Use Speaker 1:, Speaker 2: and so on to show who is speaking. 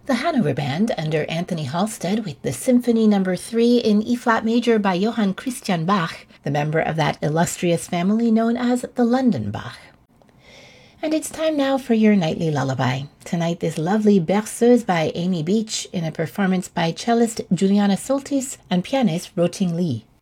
Speaker 1: The Hanover Band under Anthony Halstead with the Symphony No. 3 in E-flat major by Johann Christian Bach, the member of that illustrious family known as the London Bach. And it's time now for your nightly lullaby. Tonight, this lovely Berceuse by Amy Beach in a performance by cellist Juliana Soltis and pianist Roting Lee.